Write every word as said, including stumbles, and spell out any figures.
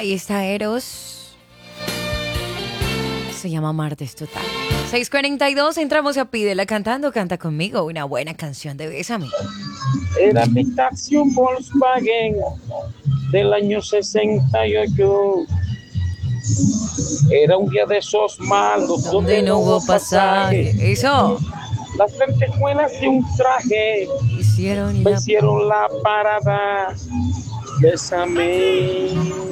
Ahí está Eros. Se llama Martes Total. seis cuarenta y dos, entramos a Pídela cantando. Canta conmigo una buena canción de Bésame. Era mi taxi un Volkswagen del año sesenta y ocho. Era un día de esos malos Donde no hubo pasaje. Eso. Las lentejuelas de un traje Hicieron ya. vencieron la parada. Bésame.